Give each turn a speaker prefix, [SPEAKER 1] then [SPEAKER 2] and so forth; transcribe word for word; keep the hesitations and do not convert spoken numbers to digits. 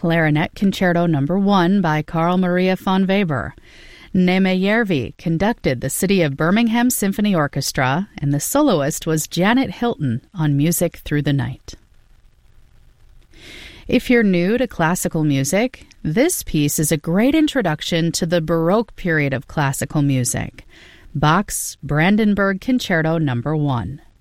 [SPEAKER 1] Clarinet Concerto Number one by Carl Maria von Weber. Neme Järvi conducted the City of Birmingham Symphony Orchestra, and the soloist was Janet Hilton on Music Through the Night. If you're new to classical music, this piece is a great introduction to the Baroque period of classical music. Bach's Brandenburg Concerto Number one.